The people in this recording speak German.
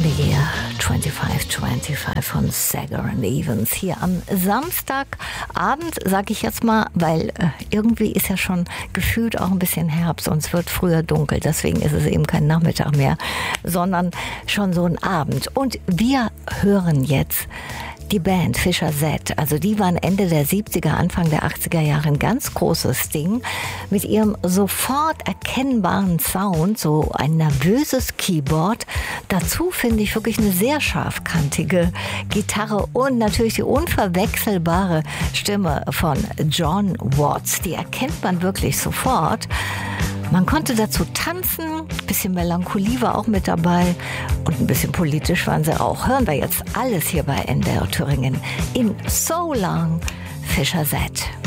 in the Year 2525 von Sager and Evans hier am Samstagabend, sage ich jetzt mal, weil irgendwie ist ja schon gefühlt auch ein bisschen Herbst und es wird früher dunkel, deswegen ist es eben kein Nachmittag mehr, sondern schon so ein Abend. Und wir hören jetzt die Band Fischer Z, also die waren Ende der 70er, Anfang der 80er Jahre ein ganz großes Ding mit ihrem sofort erkennbaren Sound, so ein nervöses Keyboard. Dazu finde ich wirklich eine sehr scharfkantige Gitarre und natürlich die unverwechselbare Stimme von John Watts. Die erkennt man wirklich sofort. Man konnte dazu tanzen, ein bisschen Melancholie war auch mit dabei und ein bisschen politisch waren sie auch. Hören wir jetzt alles hier bei NDR Thüringen in So Long, Fischer Z.